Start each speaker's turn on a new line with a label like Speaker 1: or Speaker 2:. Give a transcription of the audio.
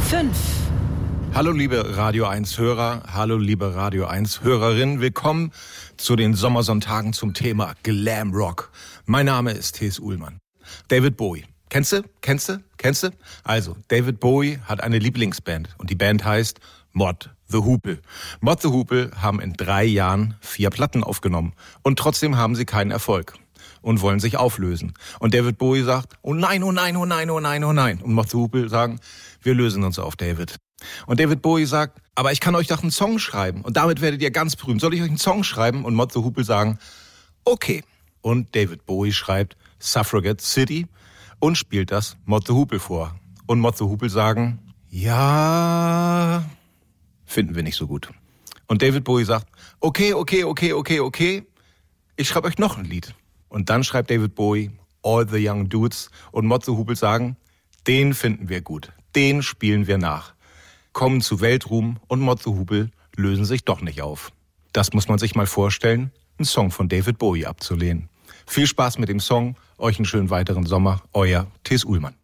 Speaker 1: 5.
Speaker 2: Hallo liebe Radio 1 Hörer, hallo liebe Radio 1 Hörerinnen, willkommen zu den Sommersonntagen zum Thema Glam Rock. Mein Name ist T.S. Uhlmann. David Bowie. Kennst du? Also, David Bowie hat eine Lieblingsband und die Band heißt Mott the Hoople. Mott the Hoople haben in 3 Jahren 4 Platten aufgenommen und trotzdem haben sie keinen Erfolg und wollen sich auflösen. Und David Bowie sagt, oh nein, oh nein, oh nein, oh nein, oh nein. Und Mott the Hoople sagen, wir lösen uns auf, David. Und David Bowie sagt, aber ich kann euch doch einen Song schreiben und damit werdet ihr ganz berühmt. Soll ich euch einen Song schreiben? Und Mott the Hoople sagen, okay. Und David Bowie schreibt Suffragette City und spielt das Mott the Hoople vor. Und Mott the Hoople sagen, ja, finden wir nicht so gut. Und David Bowie sagt, okay, ich schreibe euch noch ein Lied. Und dann schreibt David Bowie All the Young Dudes und Mott the Hoople sagen, den finden wir gut, den spielen wir nach. Kommen zu Weltruhm und Mott the Hoople lösen sich doch nicht auf. Das muss man sich mal vorstellen, einen Song von David Bowie abzulehnen. Viel Spaß mit dem Song, euch einen schönen weiteren Sommer, euer T.S. Uhlmann.